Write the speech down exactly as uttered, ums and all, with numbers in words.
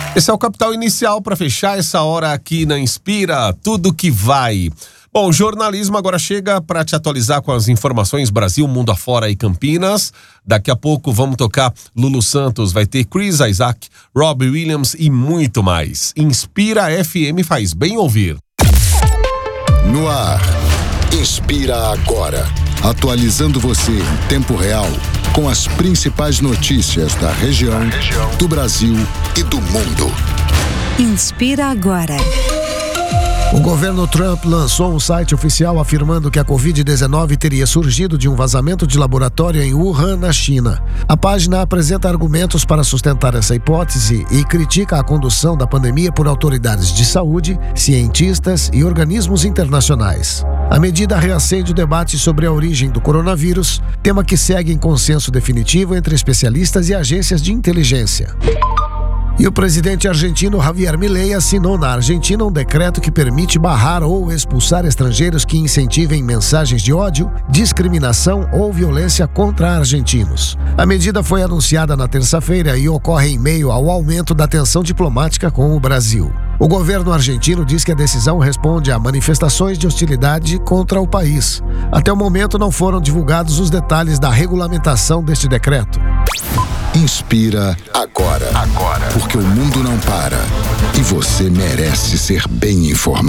Esse é o Capital Inicial para fechar essa hora aqui na Inspira, tudo que vai. Bom, o jornalismo agora chega para te atualizar com as informações Brasil, mundo afora e Campinas. Daqui a pouco vamos tocar Lulu Santos, vai ter Chris Isaac, Robbie Williams e muito mais. Inspira F M, faz bem ouvir. No ar, Inspira Agora. Atualizando você em tempo real com as principais notícias da região, do Brasil e do mundo. Inspira Agora. O governo Trump lançou um site oficial afirmando que a covid dezenove teria surgido de um vazamento de laboratório em Wuhan, na China. A página apresenta argumentos para sustentar essa hipótese e critica a condução da pandemia por autoridades de saúde, cientistas e organismos internacionais. A medida reacende o debate sobre a origem do coronavírus, tema que segue em consenso definitivo entre especialistas e agências de inteligência. E o presidente argentino Javier Milei assinou na Argentina um decreto que permite barrar ou expulsar estrangeiros que incentivem mensagens de ódio, discriminação ou violência contra argentinos. A medida foi anunciada na terça-feira e ocorre em meio ao aumento da tensão diplomática com o Brasil. O governo argentino diz que a decisão responde a manifestações de hostilidade contra o país. Até o momento não foram divulgados os detalhes da regulamentação deste decreto. Inspira agora. Agora. Porque o mundo não para e você merece ser bem informado.